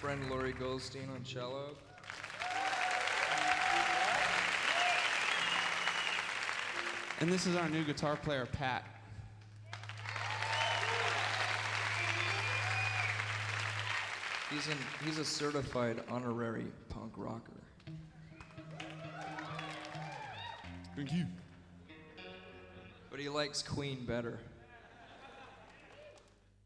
friend Lori Goldstein on cello. And this is our new guitar player, Pat. He's a certified honorary punk rocker. Thank you. But he likes Queen better.